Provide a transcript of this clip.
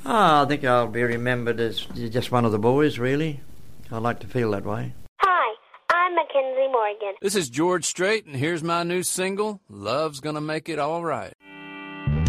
I think I'll be remembered as just one of the boys, really. I like to feel that way. Hi, I'm Mackenzie Morgan. This is George Strait, and here's my new single, Love's Gonna Make It All Right.